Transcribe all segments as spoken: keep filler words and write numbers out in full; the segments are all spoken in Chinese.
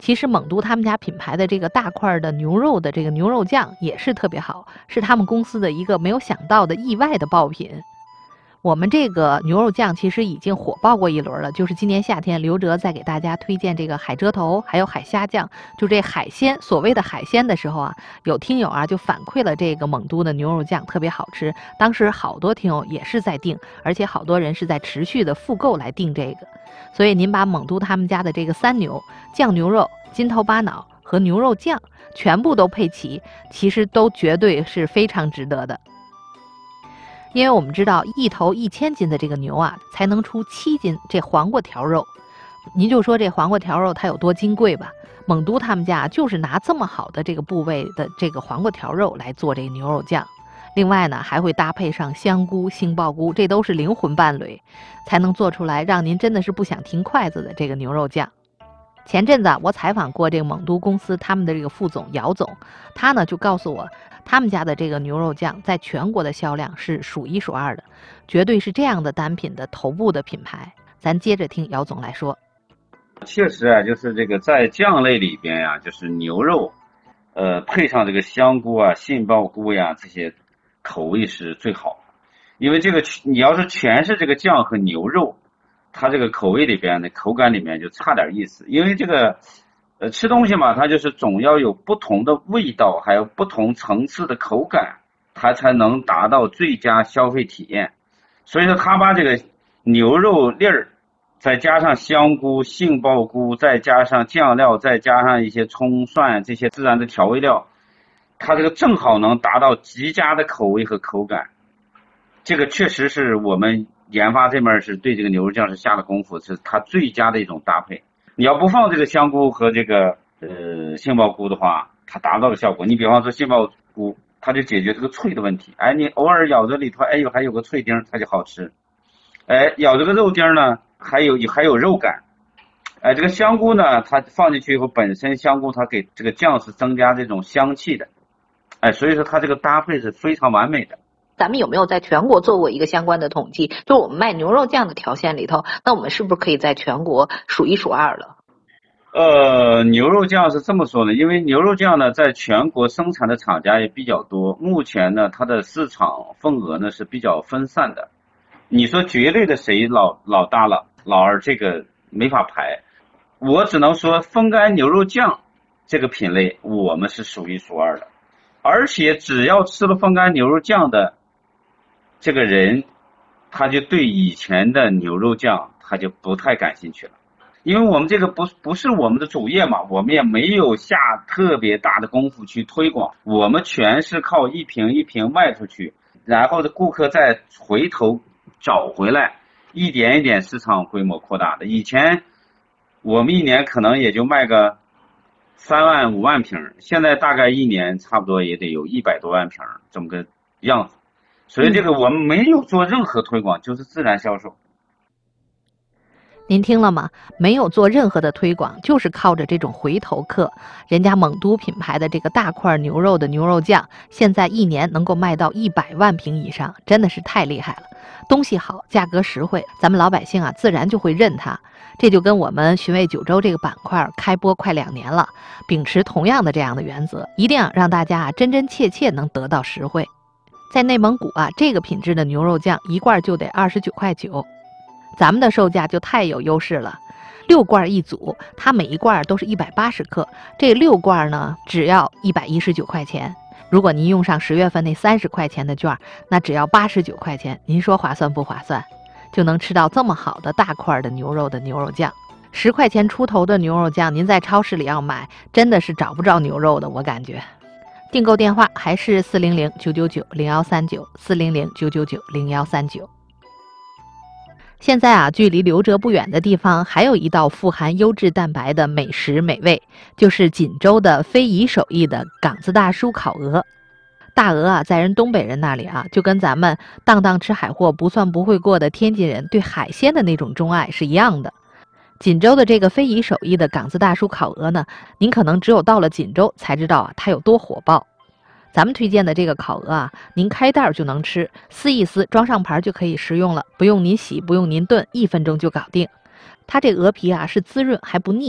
其实蒙都他们家品牌的这个大块的牛肉的这个牛肉酱也是特别好，是他们公司的一个没有想到的意外的爆品。我们这个牛肉酱其实已经火爆过一轮了，就是今年夏天刘哲在给大家推荐这个海蜇头还有海虾酱，就这海鲜，所谓的海鲜的时候啊，有听友啊就反馈了这个蒙都的牛肉酱特别好吃，当时好多听友也是在订，而且好多人是在持续的复购来订这个。所以您把蒙都他们家的这个三牛酱牛肉、筋头巴脑和牛肉酱全部都配齐，其实都绝对是非常值得的。因为我们知道一头一千斤的这个牛啊，才能出七斤这黄瓜条肉。您就说这黄瓜条肉它有多金贵吧？蒙都他们家就是拿这么好的这个部位的这个黄瓜条肉来做这个牛肉酱，另外呢还会搭配上香菇、杏鲍菇，这都是灵魂伴侣，才能做出来让您真的是不想停筷子的这个牛肉酱。前阵子啊，我采访过这个蒙都公司他们的这个副总姚总，他呢就告诉我，他们家的这个牛肉酱在全国的销量是数一数二的，绝对是这样的单品的头部的品牌。咱接着听姚总来说。 确实啊，就是这个在酱类里边呀、啊，就是牛肉，呃，配上这个香菇啊、杏鲍菇呀，这些口味是最好。因为这个你要是全是这个酱和牛肉，它这个口味里边的口感里面就差点意思。因为这个呃吃东西嘛，它就是总要有不同的味道，还有不同层次的口感，它才能达到最佳消费体验。所以说他把这个牛肉粒儿再加上香菇、杏鲍菇，再加上酱料，再加上一些葱蒜这些自然的调味料，它这个正好能达到极佳的口味和口感。这个确实是我们研发这面是对这个牛肉酱是下了功夫，是它最佳的一种搭配。你要不放这个香菇和这个呃杏鲍菇的话，它达不到的效果。你比方说杏鲍菇，它就解决这个脆的问题。哎，你偶尔咬着里头，哎呦还有个脆丁，它就好吃。哎，咬这个肉丁呢，还有还有肉感。哎，这个香菇呢，它放进去以后，本身香菇它给这个酱是增加这种香气的。哎，所以说它这个搭配是非常完美的。 咱们有没有在全国做过一个相关的统计？就是我们卖牛肉酱的条线里头，那我们是不是可以在全国数一数二了？ 呃，牛肉酱是这么说的，因为牛肉酱呢，在全国生产的厂家也比较多，目前呢，它的市场份额呢是比较分散的。你说绝对的谁老老大了老二，这个没法排。我只能说风干牛肉酱这个品类，我们是数一数二的。而且只要吃了风干牛肉酱的这个人，他就对以前的牛肉酱他就不太感兴趣了。因为我们这个不不是我们的主业嘛，我们也没有下特别大的功夫去推广，我们全是靠一瓶一瓶卖出去，然后的顾客再回头找回来，一点一点市场规模扩大的。以前我们一年可能也就卖个三万五万瓶，现在大概一年差不多也得有一百多万瓶这么个样子。所以这个我们没有做任何推广，就是自然销售。 您听了吗？没有做任何的推广，就是靠着这种回头客。人家蒙都品牌的这个大块牛肉的牛肉酱，现在一年能够卖到一百万瓶以上，真的是太厉害了。东西好，价格实惠，咱们老百姓啊，自然就会认它。这就跟我们寻味九州这个板块开播快两年了，秉持同样的这样的原则，一定要让大家啊真真切切能得到实惠。在内蒙古啊，这个品质的牛肉酱一罐就得二十九块九。咱们的售价就太有优势了，六罐一组，它每一罐都是一百八十克，这六罐呢只要一百一十九块钱。如果您用上十月份那三十块钱的券，那只要八十九块钱，您说划算不划算？就能吃到这么好的大块的牛肉的牛肉酱，十块钱出头的牛肉酱，您在超市里要买，真的是找不着牛肉的，我感觉。订购电话还是四零零九九九零幺三九，四零零九九九零幺三九。现在啊，距离刘哲不远的地方，还有一道富含优质蛋白的美食美味，就是锦州的非遗手艺的岗子大叔烤鹅。大鹅啊，在人东北人那里啊，就跟咱们当当吃海货不算不会过的天津人对海鲜的那种钟爱是一样的。锦州的这个非遗手艺的岗子大叔烤鹅呢，您可能只有到了锦州才知道啊，它有多火爆。咱们推荐的这个烤鹅啊，您开袋就能吃，撕一撕装上盘就可以食用了，不用您洗，不用您炖，一分钟就搞定。它这鹅皮啊是滋润还不腻，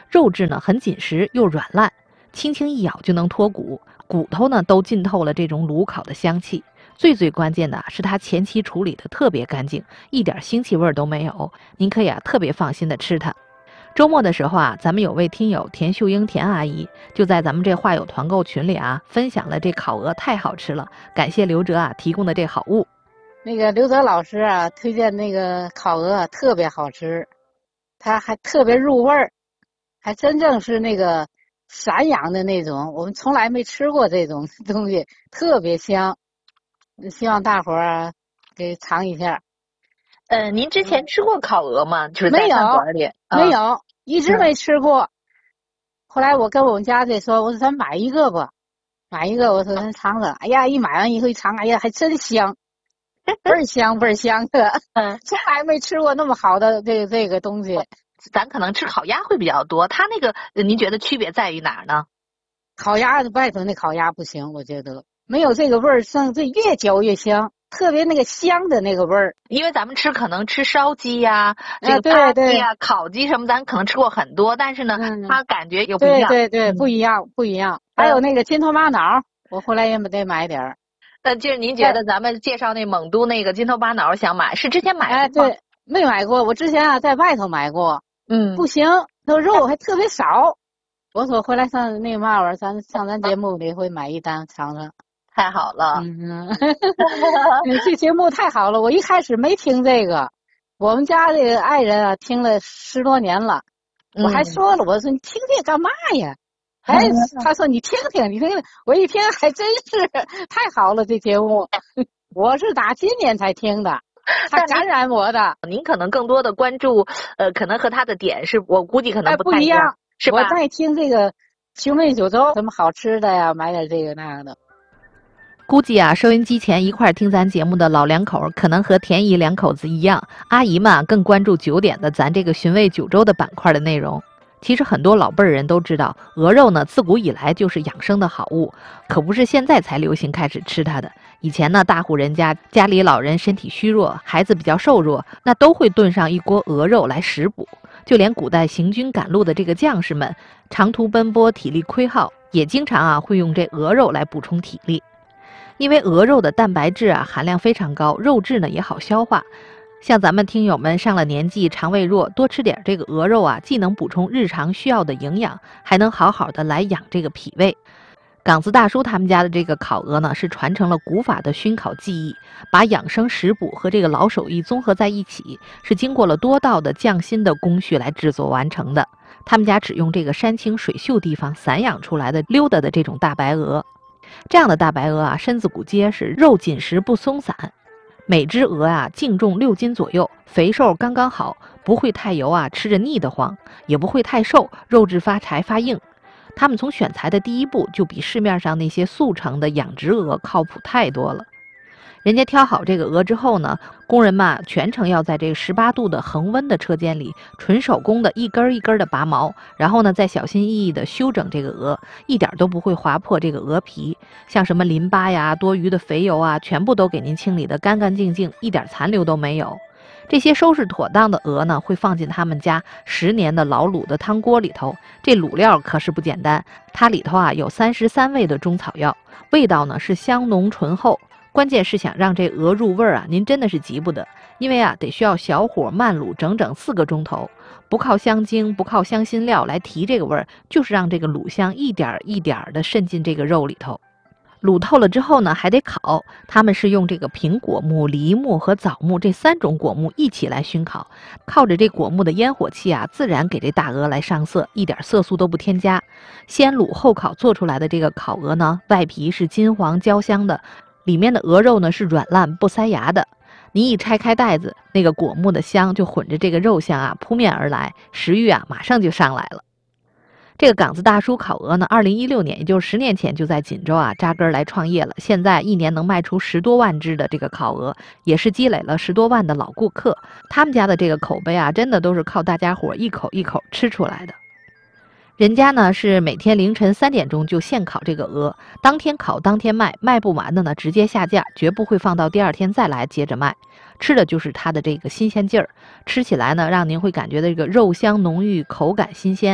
肉质呢很紧实又软烂，轻轻一咬就能脱骨，骨头呢都浸透了这种卤烤的香气。最最关键的是它前期处理的特别干净，一点腥气味都没有，您可以啊特别放心的吃它。周末的时候啊，咱们有位听友田秀英田阿姨就在咱们这话友团购群里啊分享了这烤鹅太好吃了，感谢刘哲啊提供的这好物。 那个刘哲老师啊推荐那个烤鹅啊特别好吃，它还特别入味儿，还真正是那个散养的那种，我们从来没吃过这种东西，特别香。希望大伙儿啊给尝一下。 呃，您之前吃过烤鹅吗？就是在没有饭馆里没有，一直没吃过。后来我跟我们家这说，我说咱买一个吧，买一个，我说咱尝尝。哎呀，一买完以后一尝，哎呀，还真香，倍儿香倍儿香的。嗯，从来没吃过那么好的这个这个东西。 咱可能吃烤鸭会比较多，它那个您觉得区别在于哪儿呢？ 烤鸭外头那烤鸭不行，我觉得没有这个味儿，像这越嚼越香。特别那个香的那个味儿， 因为咱们吃可能吃烧鸡呀、啊、这个扒鸡呀、啊、烤鸡什么，咱可能吃过很多，但是呢，嗯、它感觉又不一样。 对对对，不一样不一样。还有那个金头巴脑，我后来也得买点儿。 呃，就是您觉得咱们介绍那蒙都那个金头巴脑，想买是之前买哎，对，没买过。我之前啊在外头买过， 嗯， 不行，那肉还特别少。我说回来上那个嘛玩意儿，咱上咱节目里会买一单尝尝。 太好了， 嗯，这节目太好了。我一开始没听这个，我们家这个爱人啊听了十多年了，我还说了，我说你听这干嘛呀？哎，他说你听听，你听听。我一听还真是太好了，这节目，我是打今年才听的，他感染我的。 您可能更多的关注，呃，可能和他的点是我估计可能不太一样， 一样是吧？ 我在听这个熊妹九州，什么好吃的呀，买点这个那样的。 估计啊，收音机前一块听咱节目的老两口，可能和田姨两口子一样，阿姨们啊更关注九点的咱这个寻味九州的板块的内容。其实很多老辈儿人都知道，鹅肉呢自古以来就是养生的好物，可不是现在才流行开始吃它的。以前呢，大户人家家里老人身体虚弱，孩子比较瘦弱，那都会炖上一锅鹅肉来食补。就连古代行军赶路的这个将士们，长途奔波，体力亏耗，也经常啊会用这鹅肉来补充体力。因为鹅肉的蛋白质啊含量非常高，肉质呢也好消化。像咱们听友们上了年纪，肠胃弱，多吃点这个鹅肉啊，既能补充日常需要的营养，还能好好的来养这个脾胃。岗子大叔他们家的这个烤鹅呢，是传承了古法的熏烤技艺，把养生食补和这个老手艺综合在一起，是经过了多道的匠心的工序来制作完成的。他们家只用这个山清水秀地方散养出来的溜达的这种大白鹅。这样的大白鹅啊，身子骨结实，肉紧实不松散。每只鹅啊，净重六斤左右，肥瘦刚刚好，不会太油啊，吃着腻得慌；也不会太瘦，肉质发柴发硬。他们从选材的第一步就比市面上那些速成的养殖鹅靠谱太多了。人家挑好这个鹅之后呢，工人们全程要在这十八度的恒温的车间里，纯手工的一根一根的拔毛，然后呢再小心翼翼的修整这个鹅，一点都不会划破这个鹅皮，像什么淋巴呀、多余的肥油啊，全部都给您清理得干干净净，一点残留都没有。这些收拾妥当的鹅呢，会放进他们家十年的老卤的汤锅里头。这卤料可是不简单，它里头啊有三十三味的中草药，味道呢是香浓醇厚。关键是想让这鹅入味儿啊，您真的是急不得，因为啊得需要小火慢卤整整四个钟头，不靠香精，不靠香辛料来提这个味儿，就是让这个卤香一点一点的渗进这个肉里头。卤透了之后呢，还得烤。他们是用这个苹果木、梨木和枣木这三种果木一起来熏烤，靠着这果木的烟火气啊，自然给这大鹅来上色，一点色素都不添加。先卤后烤做出来的这个烤鹅呢，外皮是金黄焦香的，里面的鹅肉呢是软烂不塞牙的。您一拆开袋子，那个果木的香就混着这个肉香啊扑面而来，食欲啊马上就上来了。这个岗子大叔烤鹅呢，二零一六年，也就是十年前就在锦州啊扎根来创业了。现在一年能卖出十多万只的这个烤鹅，也是积累了十多万的老顾客。他们家的这个口碑啊，真的都是靠大家伙一口一口吃出来的。人家呢是每天凌晨三点钟就现烤这个鹅，当天烤当天卖，卖不完的呢直接下架，绝不会放到第二天再来接着卖。吃的就是它的这个新鲜劲儿，吃起来呢让您会感觉这个肉香浓郁，口感新鲜。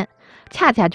恰恰